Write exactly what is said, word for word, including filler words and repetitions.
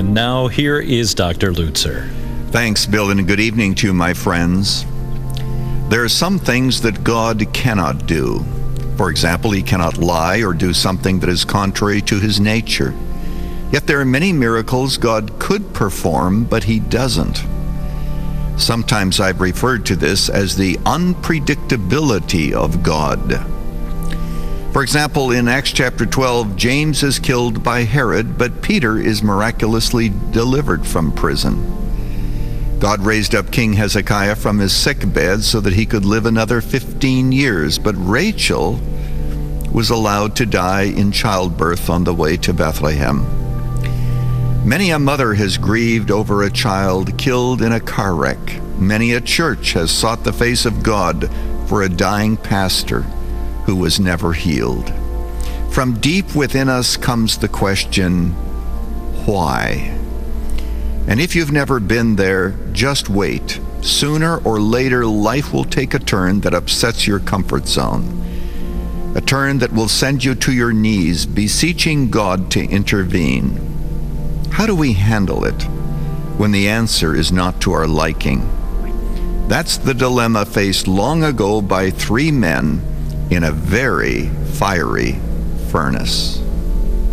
And now here is Doctor Lutzer. Thanks, Bill, and good evening to you, my friends. There are some things that God cannot do. For example, he cannot lie or do something that is contrary to his nature. Yet there are many miracles God could perform, but he doesn't. Sometimes I've referred to this as the unpredictability of God. For example, in Acts chapter twelve, James is killed by Herod, but Peter is miraculously delivered from prison. God raised up King Hezekiah from his sickbed so that he could live another fifteen years, but Rachel was allowed to die in childbirth on the way to Bethlehem. Many a mother has grieved over a child killed in a car wreck. Many a church has sought the face of God for a dying pastor who was never healed. From deep within us comes the question, why? And if you've never been there, just wait. Sooner or later, life will take a turn that upsets your comfort zone. A turn that will send you to your knees, beseeching God to intervene. How do we handle it when the answer is not to our liking? That's the dilemma faced long ago by three men in a very fiery furnace.